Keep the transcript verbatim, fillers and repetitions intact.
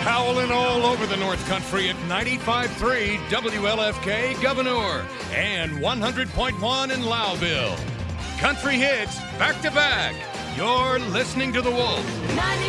howling all over the North Country at ninety-five point three W L F K Governor and one hundred point one in Lowville. Country hits back to back. You're listening to The Wolf.